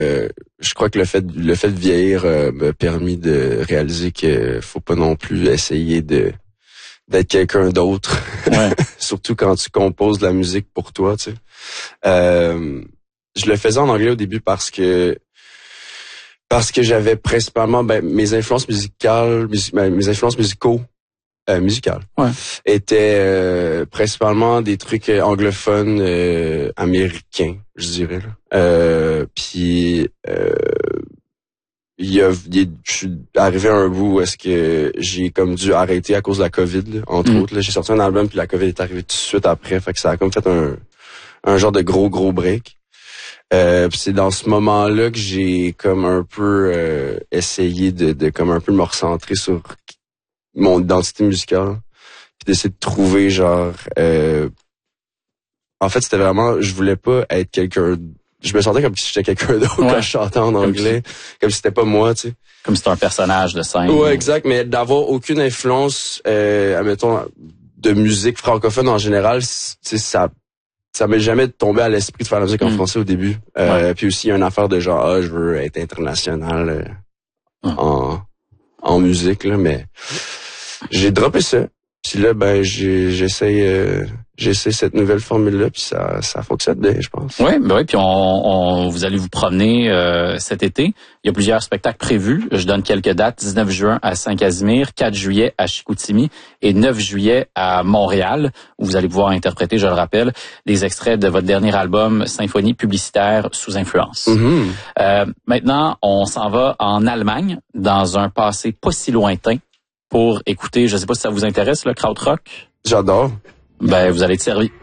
je crois que le fait de vieillir m'a permis de réaliser que faut pas non plus essayer d'être quelqu'un d'autre. Ouais. Surtout quand tu composes de la musique pour toi, tu sais. Je le faisais en anglais au début parce que j'avais principalement mes influences musicales, mes influences musicales étaient principalement des trucs anglophones américains, je dirais là. Puis je suis arrivé à un bout où est-ce que j'ai comme dû arrêter à cause de la COVID, là, entre autres. Là, j'ai sorti un album puis la COVID est arrivée tout de suite après, fait que ça a comme fait un genre de gros break. Puis c'est dans ce moment-là que j'ai comme un peu essayé de comme un peu me recentrer sur mon identité musicale, puis d'essayer de trouver genre en fait c'était vraiment, je voulais pas être quelqu'un, je me sentais comme si j'étais quelqu'un d'autre quand je chantais en anglais, comme si c'était pas moi, tu sais. Comme si c'était un personnage de scène. Ouais, exact, mais d'avoir aucune influence, admettons, de musique francophone en général, tu sais, ça m'est jamais tombé à l'esprit de faire la musique en français au début. Puis aussi, il y a une affaire de genre, je veux être international en musique, là, mais j'ai droppé ça. Puis là, j'essaie cette nouvelle formule-là, puis ça fonctionne bien, je pense. Oui, puis vous allez vous promener cet été. Il y a plusieurs spectacles prévus. Je donne quelques dates. 19 juin à Saint-Casimir, 4 juillet à Chicoutimi et 9 juillet à Montréal, où vous allez pouvoir interpréter, je le rappelle, des extraits de votre dernier album, Symphonie publicitaire sous influence. Maintenant, on s'en va en Allemagne, dans un passé pas si lointain, pour écouter, je sais pas si ça vous intéresse, le krautrock. J'adore. Vous allez être servi.